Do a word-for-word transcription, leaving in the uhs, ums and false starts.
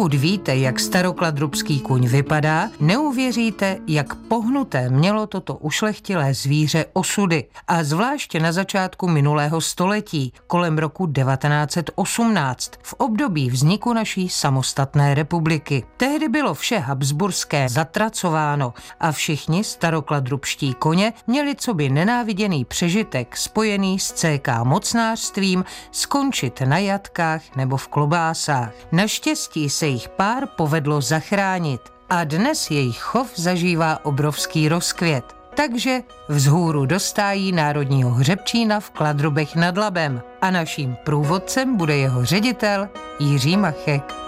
Pokud víte, jak starokladrubský kůň vypadá, neuvěříte, jak pohnuté mělo toto ušlechtilé zvíře osudy. A zvláště na začátku minulého století, kolem roku devatenáct set osmnáct, v období vzniku naší samostatné republiky. Tehdy bylo vše habsburské zatracováno a všichni starokladrubští koně měli coby nenáviděný přežitek spojený s C K mocnářstvím skončit na jatkách nebo v klobásách. Naštěstí se jich pár povedlo zachránit a dnes jejich chov zažívá obrovský rozkvět. Takže vzhůru dostájí národního hřebčína v Kladrubech nad Labem a naším průvodcem bude jeho ředitel Jiří Machek.